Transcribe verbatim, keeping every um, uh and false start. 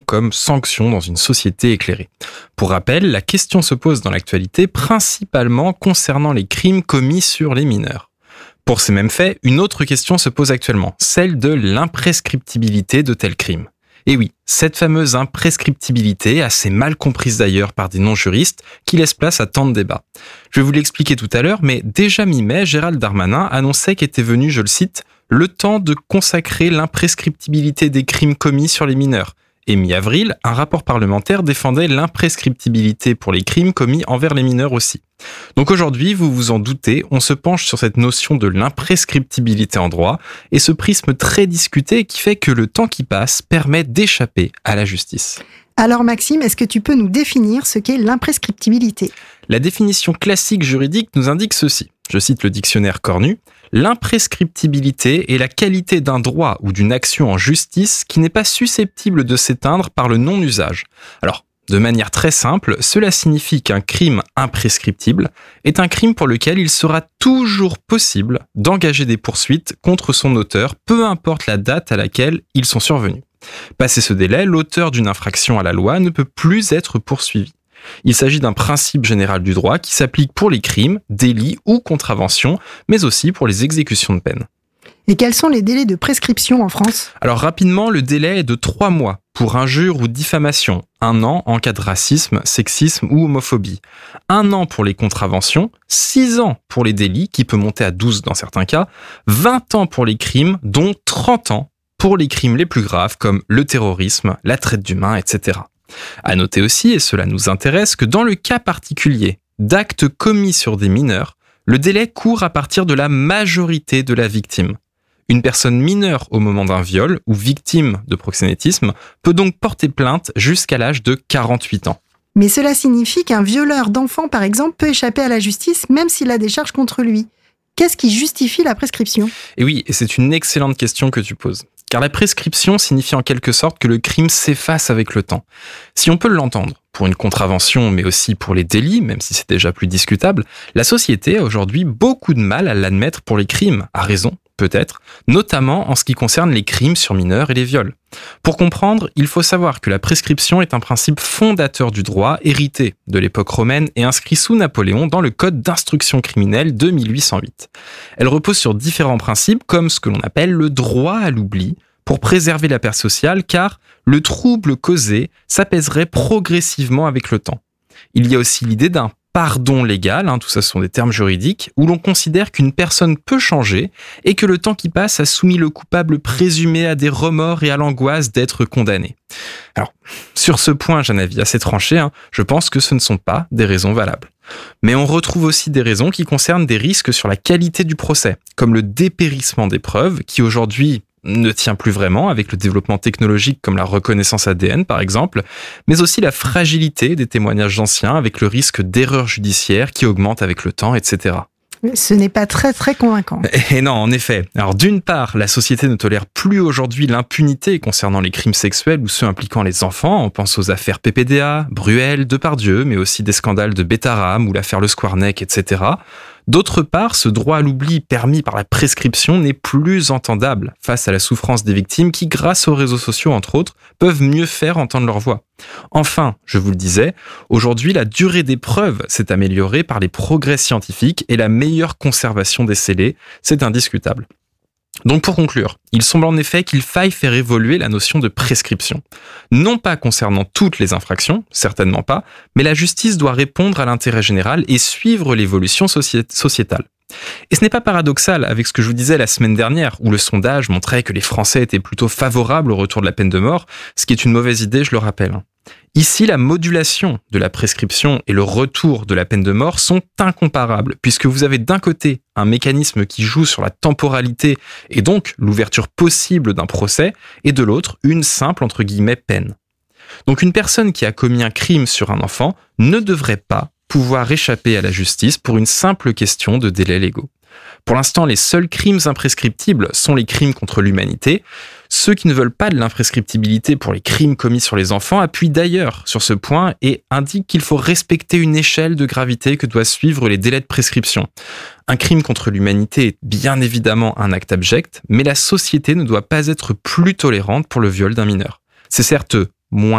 comme sanction dans une société éclairée. Pour rappel, la question se pose dans l'actualité principalement concernant les crimes commis sur les mineurs. Pour ces mêmes faits, une autre question se pose actuellement, celle de l'imprescriptibilité de tels crimes. Et oui, cette fameuse imprescriptibilité, assez mal comprise d'ailleurs par des non-juristes, qui laisse place à tant de débats. Je vais vous l'expliquer tout à l'heure, mais déjà mi-mai, Gérald Darmanin annonçait qu'était venu, je le cite, « le temps de consacrer l'imprescriptibilité des crimes commis sur les mineurs ». Et mi-avril, un rapport parlementaire défendait l'imprescriptibilité pour les crimes commis envers les mineurs aussi. Donc aujourd'hui, vous vous en doutez, on se penche sur cette notion de l'imprescriptibilité en droit et ce prisme très discuté qui fait que le temps qui passe permet d'échapper à la justice. Alors Maxime, est-ce que tu peux nous définir ce qu'est l'imprescriptibilité ? La définition classique juridique nous indique ceci. Je cite le dictionnaire Cornu. L'imprescriptibilité est la qualité d'un droit ou d'une action en justice qui n'est pas susceptible de s'éteindre par le non-usage. Alors, de manière très simple, cela signifie qu'un crime imprescriptible est un crime pour lequel il sera toujours possible d'engager des poursuites contre son auteur, peu importe la date à laquelle ils sont survenus. Passé ce délai, l'auteur d'une infraction à la loi ne peut plus être poursuivi. Il s'agit d'un principe général du droit qui s'applique pour les crimes, délits ou contraventions, mais aussi pour les exécutions de peine. Et quels sont les délais de prescription en France ? Alors rapidement, le délai est de trois mois pour injure ou diffamation, un an en cas de racisme, sexisme ou homophobie, un an pour les contraventions, six ans pour les délits, qui peut monter à douze dans certains cas, vingt ans pour les crimes, dont trente ans pour les crimes les plus graves comme le terrorisme, la traite d'humains, et cetera. À noter aussi, et cela nous intéresse, que dans le cas particulier d'actes commis sur des mineurs, le délai court à partir de la majorité de la victime. Une personne mineure au moment d'un viol ou victime de proxénétisme peut donc porter plainte jusqu'à l'âge de quarante-huit ans. Mais cela signifie qu'un violeur d'enfants, par exemple, peut échapper à la justice même s'il a des charges contre lui. Qu'est-ce qui justifie la prescription ? Et oui, et c'est une excellente question que tu poses. Car la prescription signifie en quelque sorte que le crime s'efface avec le temps. Si on peut l'entendre pour une contravention, mais aussi pour les délits, même si c'est déjà plus discutable, la société a aujourd'hui beaucoup de mal à l'admettre pour les crimes, à raison, peut-être, notamment en ce qui concerne les crimes sur mineurs et les viols. Pour comprendre, il faut savoir que la prescription est un principe fondateur du droit, hérité de l'époque romaine et inscrit sous Napoléon dans le Code d'instruction criminelle de mille huit cent huit. Elle repose sur différents principes comme ce que l'on appelle le droit à l'oubli, pour préserver la paix sociale, car le trouble causé s'apaiserait progressivement avec le temps. Il y a aussi l'idée d'un pardon légal, hein, tout ça ce sont des termes juridiques, où l'on considère qu'une personne peut changer et que le temps qui passe a soumis le coupable présumé à des remords et à l'angoisse d'être condamné. Alors, sur ce point, j'ai un avis assez tranché, hein, je pense que ce ne sont pas des raisons valables. Mais on retrouve aussi des raisons qui concernent des risques sur la qualité du procès, comme le dépérissement des preuves, qui aujourd'hui ne tient plus vraiment avec le développement technologique comme la reconnaissance A D N par exemple, mais aussi la fragilité des témoignages anciens avec le risque d'erreurs judiciaires qui augmente avec le temps, et cetera. Ce n'est pas très très convaincant. Et non, en effet. Alors d'une part, la société ne tolère plus aujourd'hui l'impunité concernant les crimes sexuels ou ceux impliquant les enfants. On pense aux affaires P P D A, Bruel, Depardieu, mais aussi des scandales de Betaram ou l'affaire Le Squarnec, et cetera. D'autre part, ce droit à l'oubli permis par la prescription n'est plus entendable face à la souffrance des victimes qui, grâce aux réseaux sociaux entre autres, peuvent mieux faire entendre leur voix. Enfin, je vous le disais, aujourd'hui la durée des preuves s'est améliorée par les progrès scientifiques et la meilleure conservation des scellés, c'est indiscutable. Donc pour conclure, il semble en effet qu'il faille faire évoluer la notion de prescription. Non pas concernant toutes les infractions, certainement pas, mais la justice doit répondre à l'intérêt général et suivre l'évolution soci- sociétale. Et ce n'est pas paradoxal avec ce que je vous disais la semaine dernière, où le sondage montrait que les Français étaient plutôt favorables au retour de la peine de mort, ce qui est une mauvaise idée, je le rappelle. Ici, la modulation de la prescription et le retour de la peine de mort sont incomparables, puisque vous avez d'un côté un mécanisme qui joue sur la temporalité et donc l'ouverture possible d'un procès, et de l'autre, une simple, entre guillemets, peine. Donc une personne qui a commis un crime sur un enfant ne devrait pas pouvoir échapper à la justice pour une simple question de délais légaux. Pour l'instant, les seuls crimes imprescriptibles sont les crimes contre l'humanité. Ceux qui ne veulent pas de l'imprescriptibilité pour les crimes commis sur les enfants appuient d'ailleurs sur ce point et indiquent qu'il faut respecter une échelle de gravité que doivent suivre les délais de prescription. Un crime contre l'humanité est bien évidemment un acte abject, mais la société ne doit pas être plus tolérante pour le viol d'un mineur. C'est certes moins